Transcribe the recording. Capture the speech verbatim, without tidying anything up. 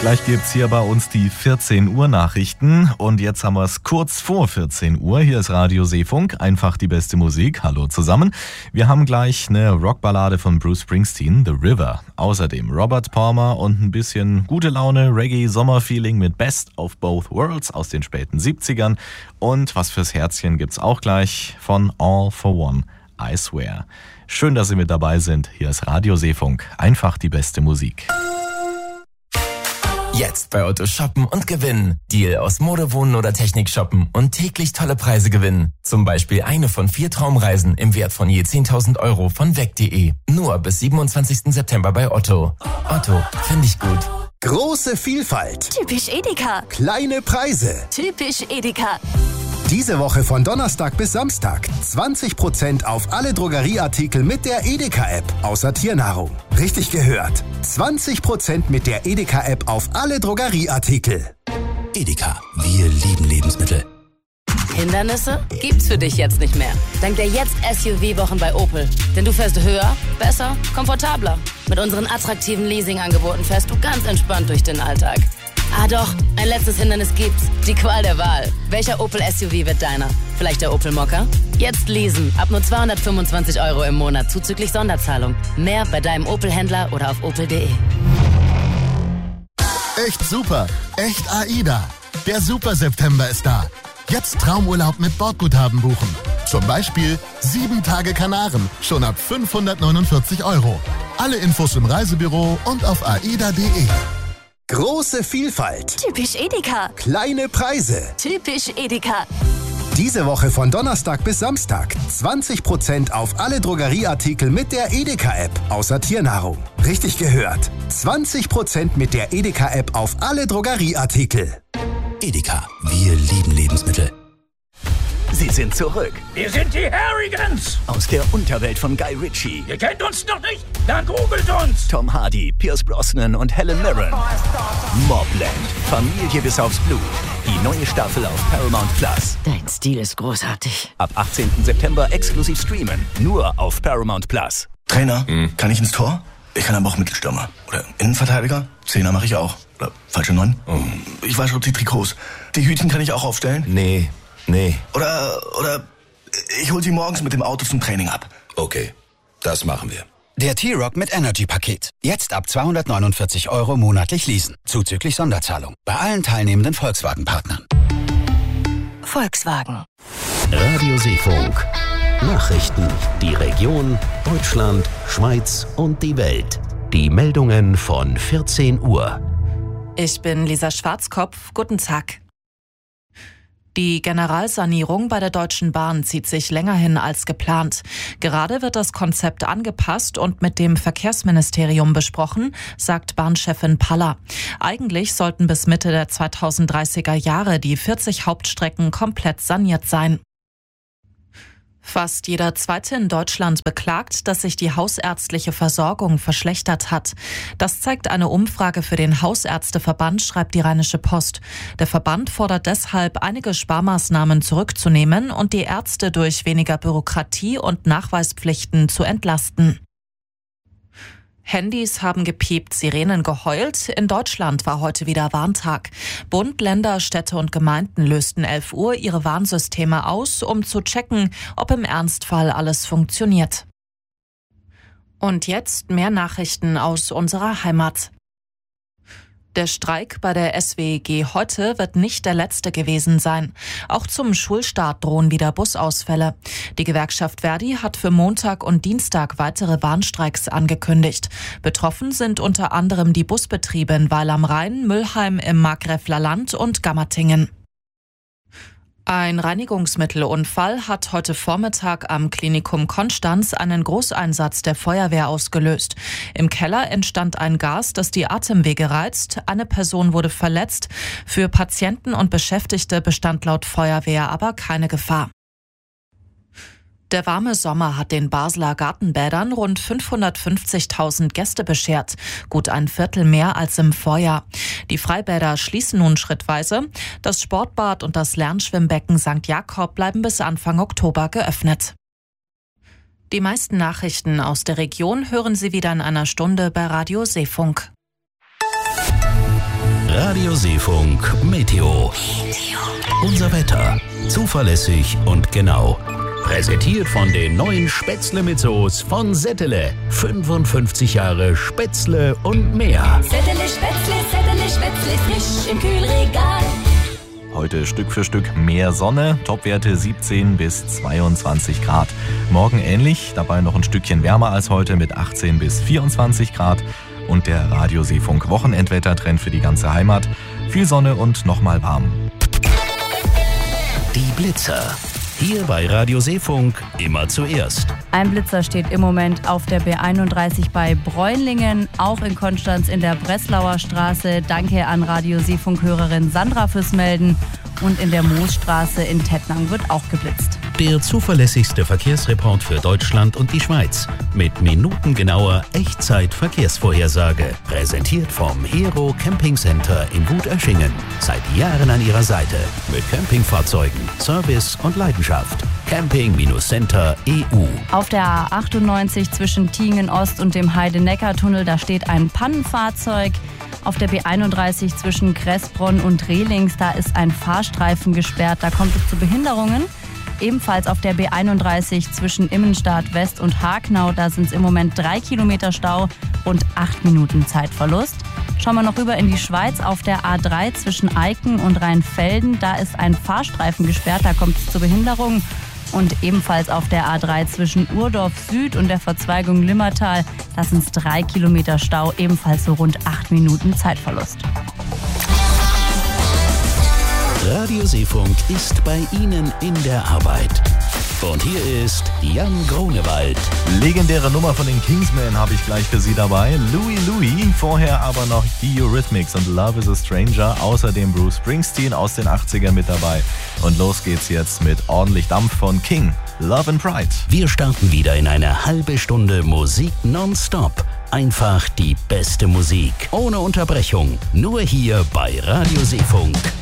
Gleich gibt's hier bei uns die vierzehn Uhr Nachrichten und jetzt haben wir es kurz vor vierzehn Uhr. Hier ist Radio Seefunk, einfach die beste Musik. Hallo zusammen. Wir haben gleich eine Rockballade von Bruce Springsteen, The River. Außerdem Robert Palmer und ein bisschen gute Laune, Reggae-Sommerfeeling mit Best of Both Worlds aus den späten siebzigern. Und was fürs Herzchen gibt's auch gleich von All for One, I Swear. Schön, dass Sie mit dabei sind. Hier ist Radio Seefunk, einfach die beste Musik. Jetzt bei Otto shoppen und gewinnen. Deal aus Mode, Wohnen oder Technik shoppen und täglich tolle Preise gewinnen. Zum Beispiel eine von vier Traumreisen im Wert von je zehntausend Euro von weg punkt de. Nur bis siebenundzwanzigsten September bei Otto. Otto, finde ich gut. Große Vielfalt. Typisch Edeka. Kleine Preise. Typisch Edeka. Diese Woche von Donnerstag bis Samstag zwanzig Prozent auf alle Drogerieartikel mit der Edeka-App, außer Tiernahrung. Richtig gehört. zwanzig Prozent mit der Edeka-App auf alle Drogerieartikel. Edeka, wir lieben Lebensmittel. Hindernisse gibt's für dich jetzt nicht mehr. Dank der Jetzt S U V-Wochen bei Opel. Denn du fährst höher, besser, komfortabler. Mit unseren attraktiven Leasing-Angeboten fährst du ganz entspannt durch den Alltag. Ah doch, ein letztes Hindernis gibt's. Die Qual der Wahl. Welcher Opel S U V wird deiner? Vielleicht der Opel Mokka? Jetzt leasen. Ab nur zweihundertfünfundzwanzig Euro im Monat zuzüglich Sonderzahlung. Mehr bei deinem Opel-Händler oder auf opel punkt de. Echt super. Echt AIDA. Der Super September ist da. Jetzt Traumurlaub mit Bordguthaben buchen. Zum Beispiel sieben Tage Kanaren. Schon ab fünfhundertneunundvierzig Euro. Alle Infos im Reisebüro und auf aida punkt de. Große Vielfalt. Typisch Edeka. Kleine Preise. Typisch Edeka. Diese Woche von Donnerstag bis Samstag zwanzig Prozent auf alle Drogerieartikel mit der Edeka-App, außer Tiernahrung. Richtig gehört. zwanzig Prozent mit der Edeka-App auf alle Drogerieartikel. Edeka, wir lieben Lebensmittel. Sie sind zurück. Wir sind die Harrigans. Aus der Unterwelt von Guy Ritchie. Ihr kennt uns noch nicht? Dann googelt uns. Tom Hardy, Pierce Brosnan und Helen Mirren. Mobland. Familie bis aufs Blut. Die neue Staffel auf Paramount Plus. Dein Stil ist großartig. Ab achtzehnten September exklusiv streamen. Nur auf Paramount Plus. Trainer, hm. kann ich ins Tor? Ich kann aber auch Mittelstürmer. Oder Innenverteidiger? Zehner mache ich auch. Oder falsche Neun? Oh. Ich wasche die Trikots. Die Hütchen kann ich auch aufstellen? Nee. Nee. Oder, oder ich hol sie morgens mit dem Auto zum Training ab. Okay, das machen wir. Der T-Rock mit Energy-Paket. Jetzt ab zweihundertneunundvierzig Euro monatlich leasen. Zuzüglich Sonderzahlung. Bei allen teilnehmenden Volkswagen-Partnern. Volkswagen. Radio Seefunk. Nachrichten. Die Region, Deutschland, Schweiz und die Welt. Die Meldungen von vierzehn Uhr. Ich bin Lisa Schwarzkopf. Guten Tag. Die Generalsanierung bei der Deutschen Bahn zieht sich länger hin als geplant. Gerade wird das Konzept angepasst und mit dem Verkehrsministerium besprochen, sagt Bahnchefin Paller. Eigentlich sollten bis Mitte der zweitausenddreißiger Jahre die vierzig Hauptstrecken komplett saniert sein. Fast jeder Zweite in Deutschland beklagt, dass sich die hausärztliche Versorgung verschlechtert hat. Das zeigt eine Umfrage für den Hausärzteverband, schreibt die Rheinische Post. Der Verband fordert deshalb, einige Sparmaßnahmen zurückzunehmen und die Ärzte durch weniger Bürokratie und Nachweispflichten zu entlasten. Handys haben gepiept, Sirenen geheult. In Deutschland war heute wieder Warntag. Bund, Länder, Städte und Gemeinden lösten elf Uhr ihre Warnsysteme aus, um zu checken, ob im Ernstfall alles funktioniert. Und jetzt mehr Nachrichten aus unserer Heimat. Der Streik bei der S W E G heute wird nicht der letzte gewesen sein. Auch zum Schulstart drohen wieder Busausfälle. Die Gewerkschaft Verdi hat für Montag und Dienstag weitere Warnstreiks angekündigt. Betroffen sind unter anderem die Busbetriebe in Weil am Rhein, Mülheim im Markgräfler Land und Gammertingen. Ein Reinigungsmittelunfall hat heute Vormittag am Klinikum Konstanz einen Großeinsatz der Feuerwehr ausgelöst. Im Keller entstand ein Gas, das die Atemwege reizt. Eine Person wurde verletzt. Für Patienten und Beschäftigte bestand laut Feuerwehr aber keine Gefahr. Der warme Sommer hat den Basler Gartenbädern rund fünfhundertfünfzigtausend Gäste beschert, gut ein Viertel mehr als im Vorjahr. Die Freibäder schließen nun schrittweise. Das Sportbad und das Lernschwimmbecken Sankt Jakob bleiben bis Anfang Oktober geöffnet. Die meisten Nachrichten aus der Region hören Sie wieder in einer Stunde bei Radio Seefunk. Radio Seefunk Meteo. Unser Wetter. Zuverlässig und genau. Präsentiert von den neuen Spätzle mit Soße von Settele. fünfundfünfzig Jahre Spätzle und mehr. Settele Spätzle, Settele Spätzle, frisch im Kühlregal. Heute Stück für Stück mehr Sonne, Topwerte siebzehn bis zweiundzwanzig Grad. Morgen ähnlich, dabei noch ein Stückchen wärmer als heute mit achtzehn bis vierundzwanzig Grad. Und der Radio Seefunk Wochenendwettertrend für die ganze Heimat. Viel Sonne und nochmal warm. Die Blitzer. Hier bei Radio Seefunk immer zuerst. Ein Blitzer steht im Moment auf der B einunddreißig bei Bräunlingen, auch in Konstanz in der Breslauer Straße. Danke an Radio Seefunk-Hörerin Sandra fürs Melden. Und in der Moosstraße in Tettnang wird auch geblitzt. Der zuverlässigste Verkehrsreport für Deutschland und die Schweiz. Mit minutengenauer Echtzeit-Verkehrsvorhersage. Präsentiert vom Hero Camping Center in Wuterschingen. Seit Jahren an ihrer Seite. Mit Campingfahrzeugen, Service und Leidenschaft. Camping Center E U. Auf der A achtundneunzig zwischen Tiengen Ost und dem Heide-Neckar-Tunnel, da steht ein Pannenfahrzeug. Auf der B einunddreißig zwischen Kressbronn und Rehlings, da ist ein Fahrstreifen gesperrt, da kommt es zu Behinderungen. Ebenfalls auf der B einunddreißig zwischen Immenstadt West und Hagnau, da sind es im Moment drei Kilometer Stau und acht Minuten Zeitverlust. Schauen wir noch rüber in die Schweiz. Auf der A drei zwischen Eiken und Rheinfelden, da ist ein Fahrstreifen gesperrt, da kommt es zu Behinderungen. Und ebenfalls auf der A drei zwischen Urdorf Süd und der Verzweigung Limmertal, da sind es drei Kilometer Stau, ebenfalls so rund acht Minuten Zeitverlust. Radio Seefunk ist bei Ihnen in der Arbeit. Und hier ist Jan Grunewald. Legendäre Nummer von den Kingsmen habe ich gleich für Sie dabei. Louie Louie, vorher aber noch die Eurythmics und Love is a Stranger. Außerdem Bruce Springsteen aus den achtzigern mit dabei. Und los geht's jetzt mit ordentlich Dampf von King, Love and Pride. Wir starten wieder in eine halbe Stunde Musik nonstop. Einfach die beste Musik. Ohne Unterbrechung. Nur hier bei Radio Seefunk.